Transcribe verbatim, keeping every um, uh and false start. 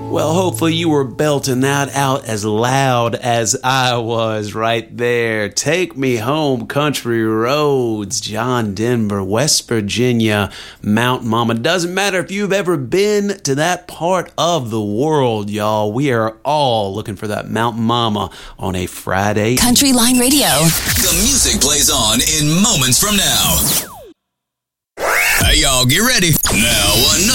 Well, hopefully you were belting that out as loud as I was right there. Take Me Home, Country Roads, John Denver, West Virginia, Mount Mama. Doesn't matter if you've ever been to that part of the world, y'all. We are all looking for that Mount Mama on a Friday. Country Line Radio. The music plays on in moments from now. Hey, y'all, get ready. Now, another